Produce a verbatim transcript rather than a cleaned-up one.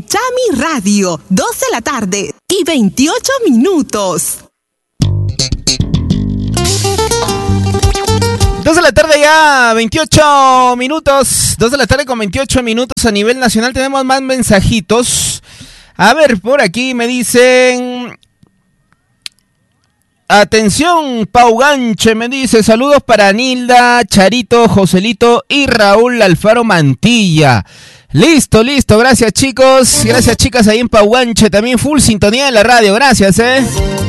Chami Radio, dos de la tarde y veintiocho minutos. dos de la tarde ya, veintiocho minutos. dos de la tarde con veintiocho minutos a nivel nacional. Tenemos más mensajitos. A ver, por aquí me dicen... Atención, Pau Ganche me dice, saludos para Nilda, Charito, Joselito y Raúl Alfaro Mantilla. Listo, listo, gracias chicos, gracias chicas ahí en Pau Ganche, también full sintonía de la radio, gracias eh.